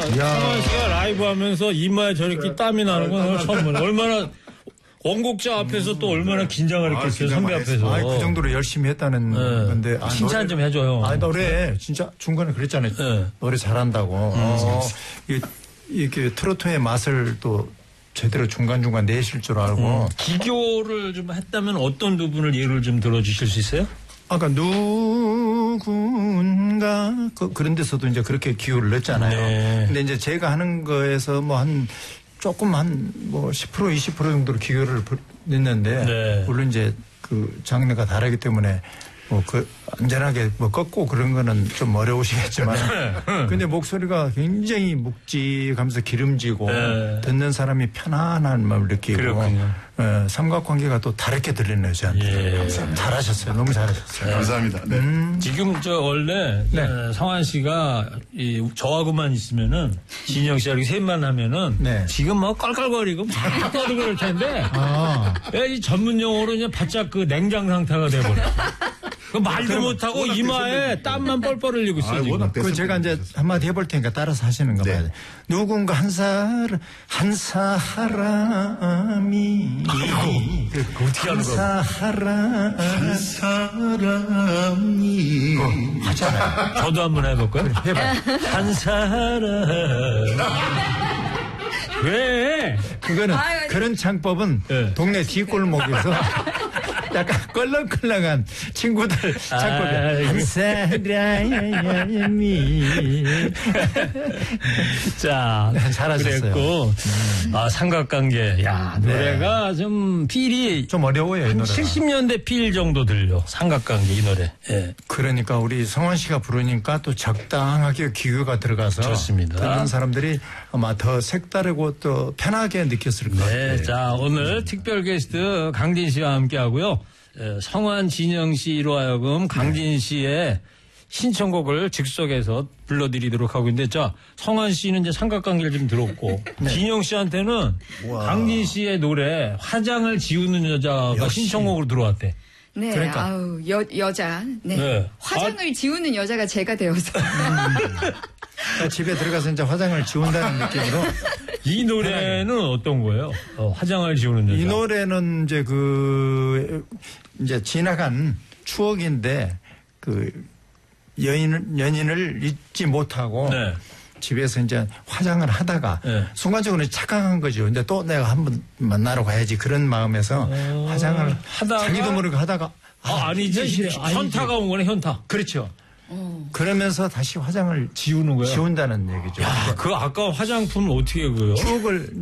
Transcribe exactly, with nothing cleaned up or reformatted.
성환 씨가 라이브 하면서 이마에 저렇게 땀이 나는 건 처음 보네. 얼마나 원곡자 앞에서 또 얼마나 긴장을 했겠어요. 아, 선배 앞에서. 아, 그 정도로 열심히 했다는 네. 건데. 아, 칭찬 노래, 좀 해줘요. 아, 노래 진짜 중간에 그랬잖아요. 네. 노래 잘한다고. 음, 어, 이게, 이게 트로트의 맛을 또 제대로 중간중간 내실 줄 알고. 음. 기교를 좀 했다면 어떤 부분을 예를 좀 들어주실 수 있어요? 아까 누군가 그, 그런 데서도 이제 그렇게 기호를 넣었잖아요. 네. 근데 이제 제가 하는 거에서 뭐 한 조금 한 뭐 십 퍼센트 이십 퍼센트 정도로 기호를 냈는데 네. 물론 이제 그 장르가 다르기 때문에 뭐 그 안전하게 뭐 꺾고 그런 거는 좀 어려우시겠지만 근데 목소리가 굉장히 묵직하면서 기름지고 네. 듣는 사람이 편안한 마음을 느끼고 어, 삼각관계가 또 다르게 들리는 저한테. 예. 잘하셨어요. 너무 잘하셨어요. 네. 감사합니다. 네. 음. 지금 저 원래 네. 성환 씨가 이 저하고만 있으면은 진영 씨하고 셋만 하면은 네. 지금 뭐 껄껄거리고 막 떠들고 그럴 텐데 아. 이 전문 용어로 이제 바짝 그 냉장 상태가 돼버려. 그 말도 못하고 이마에 땀만 뻘뻘 흘리고 있어요. 아, 그 제가 이제 한마디 해볼 테니까 따라서 하시는 거 봐요. 네. 누군가 한 사람, 한 사람이. 아이고, 그 어떻게 하는 거야? 한 사람, 한 사람이. 어, 하잖아요. 저도 한번 해볼까요? 그래, 해봐요. 한 사람. 왜? 그거는, 아유, 그런 창법은 네. 동네 뒷골목에서 약간 껄렁껄렁한 친구들 창법이야. 한 사람이. 자, 잘하셨어요. 그랬고, 음. 아, 삼각관계. 야, 노래가 네. 좀 필이. 좀 어려워요, 이 노래가. 칠십 년대 필 정도 들려. 삼각관계, 이 노래. 예. 그러니까 우리 성환 씨가 부르니까 또 적당하게 기교가 들어가서. 좋습니다. 듣는 사람들이 아마 더 색다르고 또 편하게 느꼈을 것 같아요. 네, 자, 오늘 특별 게스트 강진 씨와 함께 하고요. 성환 진영 씨로 하여금 강진 씨의 신청곡을 즉석에서 불러드리도록 하고 있는데, 자, 성환 씨는 이제 삼각관계를 좀 들었고, 네. 진영 씨한테는 우와. 강진 씨의 노래, 화장을 지우는 여자가 역시. 신청곡으로 들어왔대. 네, 그러니까. 아우, 여, 여자. 네. 네. 화장을 아. 지우는 여자가 제가 되어서. 음. 집에 들어가서 이제 화장을 지운다는 느낌으로. 이 노래는 편하게. 어떤 거예요? 어, 화장을 지우는 여자. 이 노래는 이제 그, 이제 지나간 추억인데, 그, 여인, 연인을 잊지 못하고. 네. 집에서 이제 화장을 하다가 네. 순간적으로 착각한 거죠. 근데 또 내가 한번 만나러 가야지 그런 마음에서 어... 화장을 하다가 자기도 모르게 하다가 아, 아 아니지 현실에, 현타가 온 거네 현타. 그렇죠. 어. 그러면서 다시 화장을 지우는 거예요. 지운다는 얘기죠. 야, 그 아까 화장품을 어떻게 그요? 추억을